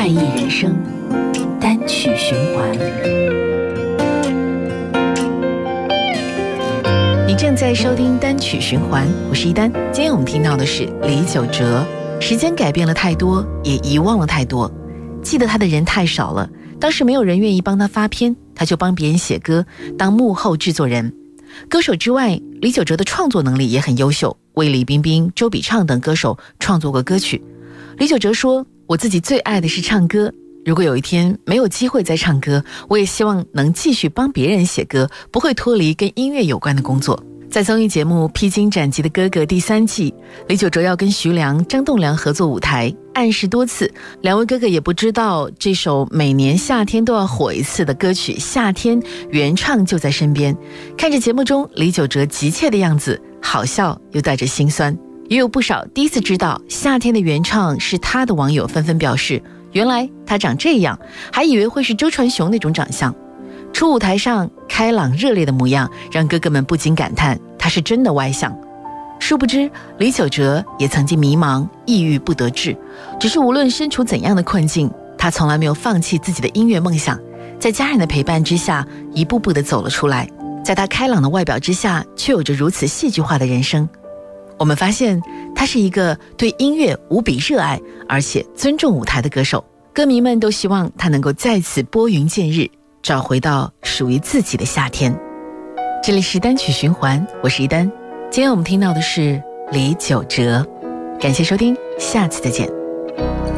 快意人生，单曲循环。你正在收听单曲循环，我是一丹。今天我们听到的是李玖哲。时间改变了太多，也遗忘了太多。记得他的人太少了，当时没有人愿意帮他发片，他就帮别人写歌，当幕后制作人。歌手之外，李玖哲的创作能力也很优秀，为李冰冰、周笔畅等歌手创作过歌曲。李玖哲说，我自己最爱的是唱歌，如果有一天没有机会再唱歌，我也希望能继续帮别人写歌，不会脱离跟音乐有关的工作。在综艺节目《披荆斩棘的哥哥》第3季，李玖哲要跟徐良、张栋梁合作舞台，暗示多次，两位哥哥也不知道这首每年夏天都要火一次的歌曲《夏天》原唱就在身边。看着节目中李玖哲急切的样子，好笑又带着心酸。也有不少第一次知道《夏天》的原唱是他的网友纷纷表示，原来他长这样，还以为会是周传雄那种长相。初舞台上开朗热烈的模样，让哥哥们不禁感叹他是真的外向。殊不知李玖哲也曾经迷茫抑郁不得志，只是无论身处怎样的困境，他从来没有放弃自己的音乐梦想，在家人的陪伴之下一步步地走了出来。在他开朗的外表之下，却有着如此戏剧化的人生。我们发现他是一个对音乐无比热爱而且尊重舞台的歌手，歌迷们都希望他能够再次拨云见日，找回到属于自己的夏天。这里是单曲循环，我是一丹。今天我们听到的是李玖哲，感谢收听，下次再见。